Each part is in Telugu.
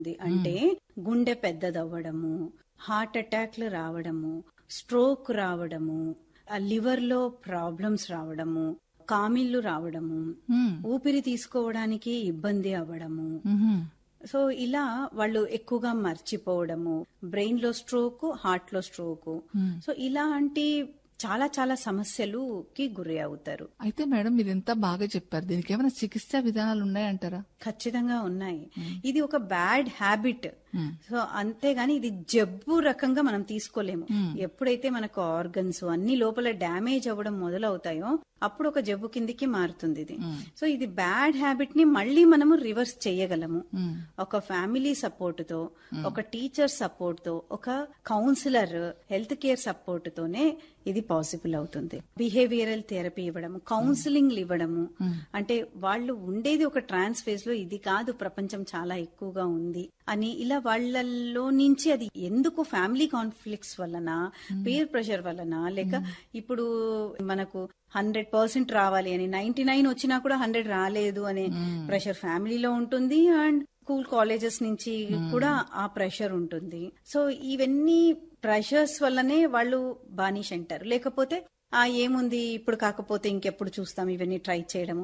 అంటే గుండె పెద్దదవ్వడము, హార్ట్ అటాక్లు రావడము, స్ట్రోక్ రావడము, లివర్ లో ప్రాబ్లమ్స్ రావడము, కామిళ్లు రావడము, ఊపిరి తీసుకోవడానికి ఇబ్బంది అవ్వడము. సో ఇలా వాళ్ళు ఎక్కువగా మర్చిపోవడము, బ్రెయిన్ లో స్ట్రోక్, హార్ట్ లో స్ట్రోక్. సో ఇలాంటి చాలా చాలా సమస్యలుకి గురి అవుతారు. అయితే మేడం మీరు ఎంత బాగా చెప్పారు, దీనికి ఏమైనా చికిత్సా విధానాలు ఉన్నాయంటారా? ఖచ్చితంగా ఉన్నాయి. ఇది ఒక బ్యాడ్ హ్యాబిట్. సో అంతేగాని ఇది జబ్బు రకంగా మనం తీసుకోలేము. ఎప్పుడైతే మనకు ఆర్గన్స్ అన్ని లోపల డ్యామేజ్ అవ్వడం మొదలవుతాయో అప్పుడు ఒక జబ్బు కిందికి మారుతుంది ఇది. సో ఇది బ్యాడ్ హ్యాబిట్ ని మళ్ళీ మనము రివర్స్ చేయగలము ఒక ఫ్యామిలీ సపోర్ట్ తో, ఒక టీచర్ సపోర్ట్ తో, ఒక కౌన్సిలర్ హెల్త్ కేర్ సపోర్ట్ తోనే ఇది పాసిబుల్ అవుతుంది. బిహేవియరల్ థెరపీ ఇవ్వడము, కౌన్సిలింగ్ ఇవ్వడము. అంటే వాళ్ళు ఉండేది ఒక ట్రాన్స్ ఫేజ్ లో, ఇది కాదు ప్రపంచం చాలా ఎక్కువగా ఉంది అని, ఇలా వాళ్ళల్లో నుంచి అది ఎందుకు ఫ్యామిలీ కాన్ఫ్లిక్ట్స్ వలన, పీర్ ప్రెషర్ వలన, లేక ఇప్పుడు మనకు 100% రావాలి అని 99 వచ్చినా కూడా 100 రాలేదు అనే ప్రెషర్ ఫ్యామిలీలో ఉంటుంది. అండ్ స్కూల్ కాలేజెస్ నుంచి కూడా ఆ ప్రెషర్ ఉంటుంది. సో ఇవన్నీ ప్రెషర్స్ వల్లనే వాళ్ళు బానిష అంటారు. లేకపోతే ఏముంది ఇప్పుడు కాకపోతే ఇంకెప్పుడు చూస్తాం ఇవన్నీ ట్రై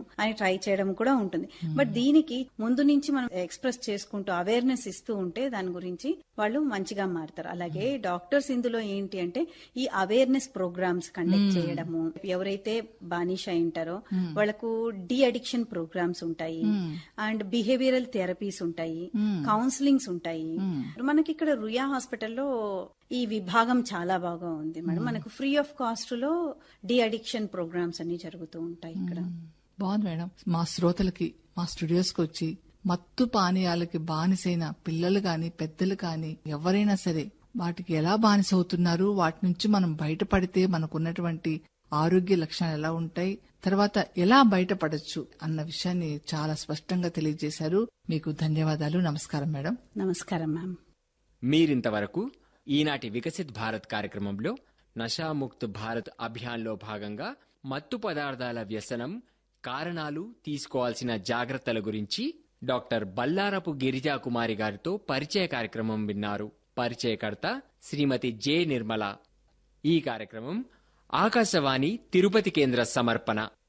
చేయడం కూడా ఉంటుంది. బట్ దీనికి ముందు నుంచి మనం ఎక్స్ప్రెస్ చేసుకుంటూ అవేర్నెస్ ఇస్తూ ఉంటే దాని గురించి వాళ్ళు మంచిగా మారుతారు. అలాగే డాక్టర్స్ ఇందులో ఏంటి అంటే ఈ అవేర్నెస్ ప్రోగ్రామ్స్ కండక్ట్ చేయడము, ఎవరైతే బానిష అయింటారో వాళ్ళకు డి అడిక్షన్ ప్రోగ్రామ్స్ ఉంటాయి, అండ్ బిహేవియరల్ థెరపీస్ ఉంటాయి, కౌన్సిలింగ్స్ ఉంటాయి. మనకి ఇక్కడ రుయా హాస్పిటల్లో ఈ విభాగం చాలా బాగా ఉంది మేడం. మనకు ఫ్రీ ఆఫ్ కాస్ట్ లో డి అడిక్షన్ ప్రోగ్రామ్స్ అన్ని జరుగుతూ ఉంటాయి ఇక్కడ. బాగుంది మేడం. మా శ్రోతలకి మా స్టూడియోస్ కి వచ్చి మత్తు పానీయాలకి బానిసైన పిల్లలు గాని పెద్దలు కాని ఎవరైనా సరే వాటికి ఎలా బానిస అవుతున్నారు, వాటి నుంచి మనం బయటపడితే మనకున్నటువంటి ఆరోగ్య లక్షణాలు ఎలా ఉంటాయి, తర్వాత ఎలా బయటపడచ్చు అన్న విషయాన్ని చాలా స్పష్టంగా తెలియజేశారు. మీకు ధన్యవాదాలు. నమస్కారం మేడం. నమస్కారం మ్యామ్. మీరింతవరకు ఈనాటి వికసిత్ భారత్ కార్యక్రమంలో నషాముక్త్ భారత్ అభియాన్లో భాగంగా మత్తు పదార్థాల వ్యసనం, కారణాలు, తీసుకోవాల్సిన జాగ్రత్తల గురించి డాక్టర్ బల్లారపు గిరిజాకుమారి గారితో పరిచయ కార్యక్రమం విన్నారు. పరిచయకర్త శ్రీమతి జె. నిర్మల. ఈ కార్యక్రమం ఆకాశవాణి తిరుపతి కేంద్ర సమర్పణ.